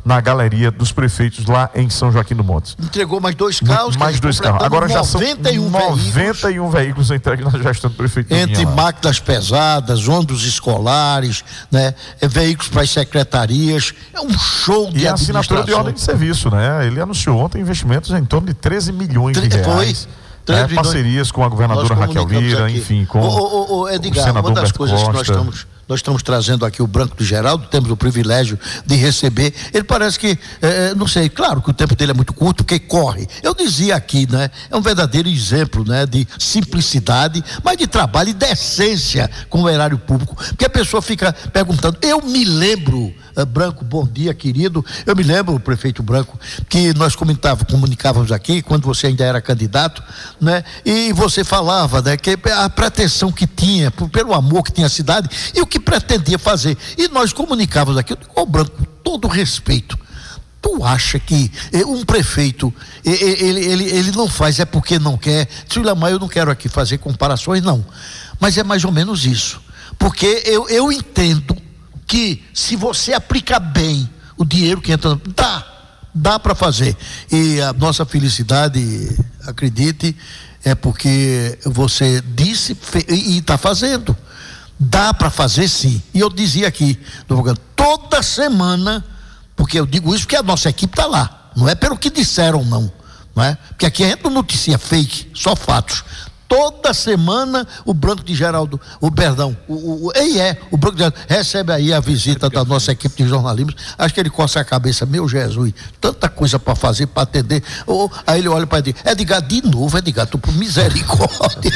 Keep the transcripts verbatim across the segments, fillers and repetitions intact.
na galeria dos prefeitos lá em São Joaquim do Montes. Entregou mais dois carros. Mais dois carros. Agora já são noventa e um noventa e um veículos entregues na gestão do prefeito. Entre máquinas pesadas, ônibus escolares, né? Veículos para as secretarias. É um show de E a assinatura de ordem de serviço, né? Ele anunciou ontem investimentos em torno de treze milhões de reais. Né? Parcerias com a governadora Raquel Lira, aqui. enfim, com o, o, o, Edgar, o senador uma das Beto coisas Costa. que nós estamos, nós estamos trazendo aqui o Branco do Geraldo, temos o privilégio de receber. Ele parece que, é, não sei, claro que o tempo dele é muito curto, porque corre. Eu dizia aqui, né? É um verdadeiro exemplo, né? De simplicidade, mas de trabalho e decência com o erário público. Porque a pessoa fica perguntando, eu me lembro, Branco, bom dia, querido. Eu me lembro, prefeito Branco, que nós comentávamos, comunicávamos aqui, quando você ainda era candidato, né? E você falava, né? Que a pretensão que tinha, pelo amor que tinha a cidade, e o que pretendia fazer. E nós comunicávamos aqui, ó, Branco, com todo respeito. Tu acha que um prefeito, ele, ele, ele não faz, é porque não quer? Sulamar, eu não quero aqui fazer comparações, não. Mas é mais ou menos isso. Porque eu, eu entendo que se você aplicar bem o dinheiro que entra, dá, dá para fazer. E a nossa felicidade, acredite, é porque você disse e está fazendo. Dá para fazer sim. E eu dizia aqui, toda semana, porque eu digo isso porque a nossa equipe está lá, não é pelo que disseram não, não é? Porque aqui a gente não noticia fake, só fatos. Toda semana o Branco de Geraldo, o perdão, o, o, e é, o Branco de Geraldo recebe aí a visita da nossa equipe de jornalismo. Acho que ele coça a cabeça, meu Jesus, tanta coisa para fazer, para atender. Ou, aí ele olha para ele, Edgar, de novo, Edgar, tu por misericórdia.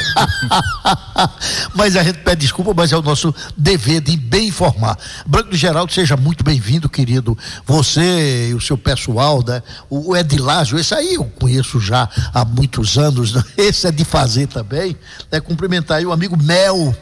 Mas a gente pede desculpa, mas é o nosso dever de bem informar. Branco de Geraldo, seja muito bem-vindo, querido. Você e o seu pessoal, né? O, o Edilásio, esse aí eu conheço já há muitos anos, né? Esse é de fazer também. Também, né, cumprimentar aí o amigo Mel.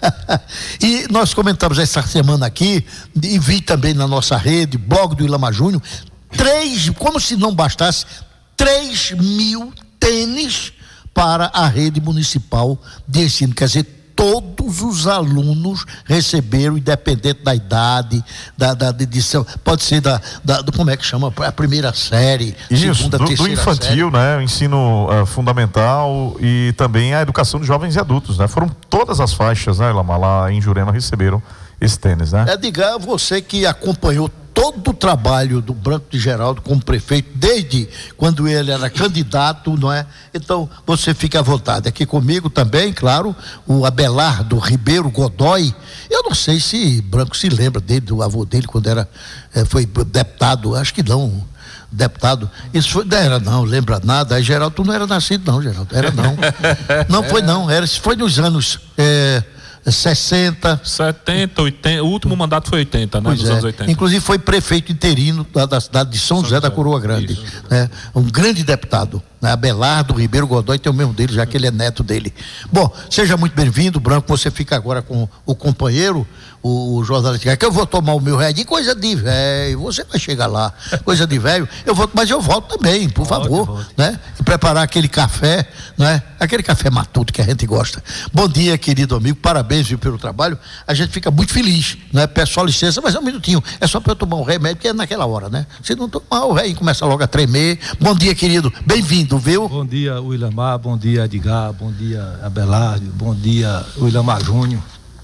E nós comentamos essa semana aqui, e vi também na nossa rede, blog do Ilama Júnior, três, como se não bastasse, três mil tênis para a rede municipal de ensino. Quer dizer, todos os alunos receberam, independente da idade, da, da edição, pode ser da, da, do, como é que chama, a primeira série, Isso, segunda, do, terceira do infantil, série. né, o ensino uh, fundamental e também a educação de jovens e adultos, né, foram todas as faixas, né, Ilama, lá em Jurema receberam esse tênis, né. Edgar, você que acompanhou todo o trabalho do Branco de Geraldo como prefeito, desde quando ele era candidato, não é? Então, você fica à vontade. Aqui comigo também, claro, o Abelardo Ribeiro Godoy. Eu não sei se Branco se lembra dele, do avô dele, quando era, eh, foi deputado, acho que não, deputado. Isso foi, não era não, lembra nada. Aí, Geraldo, tu não era nascido não, Geraldo, era não. Não foi não, era, foi nos anos... Eh, sessenta, setenta, oitenta, o último mandato foi oitenta, né? Pois Nos é. anos oitenta. Inclusive foi prefeito interino da, da cidade de São, São José, José da Coroa Grande. Isso, né? Um grande deputado, né? Abelardo Ribeiro Godoy tem o mesmo dele, já que ele é neto dele. Bom, seja muito bem-vindo, Branco. Você fica agora com o companheiro, o, o jornalista, que eu vou tomar o meu remédio, coisa de velho, você vai chegar lá, coisa de velho, eu volto, mas eu volto também, por volte, favor, volte. né? E preparar aquele café, né? Aquele café matuto que a gente gosta. Bom dia, querido amigo, parabéns viu, pelo trabalho, a gente fica muito feliz, né? Peço só licença, mas é um minutinho, é só para eu tomar um remédio, que é naquela hora, né? Se não tomar, o velho começa logo a tremer. Bom dia, querido, bem-vindo, viu? Bom dia, Willamar, bom dia, Edgar, bom dia, Abelardo, bom dia, Willamar Júnior.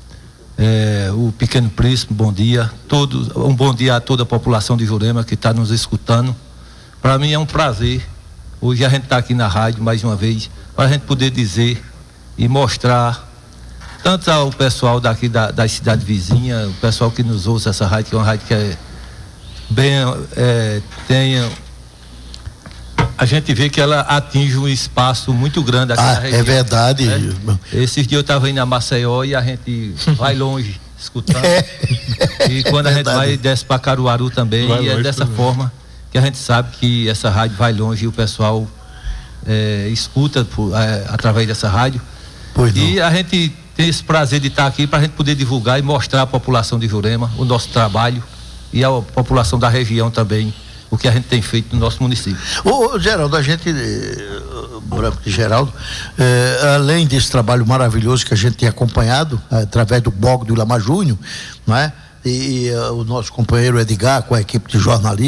É, o Pequeno Príncipe, bom dia. Todos, um bom dia a toda a população de Jurema que está nos escutando. Para mim é um prazer. Hoje a gente está aqui na rádio mais uma vez para a gente poder dizer e mostrar tanto ao pessoal daqui da, da cidade vizinha, o pessoal que nos ouça essa rádio, que é uma rádio que é bem, é, tenha. A gente vê que ela atinge um espaço muito grande aqui ah, na região. É verdade. Né? Esses dias eu estava indo a Maceió e a gente vai longe, escutando. É. E quando a gente vai, desce para Caruaru também, vai e é dessa também. Forma que a gente sabe que essa rádio vai longe e o pessoal é, escuta por, é, através dessa rádio. Pois e não. A gente tem esse prazer de estar aqui para a gente poder divulgar e mostrar à população de Jurema o nosso trabalho e à população da região também, o que a gente tem feito no nosso município. Ô, Geraldo, a gente, Branco de Geraldo, eh, além desse trabalho maravilhoso que a gente tem acompanhado, eh, através do blog do Ilama Júnior, não é? E, e uh, o nosso companheiro Edgar, com a equipe de jornalistas,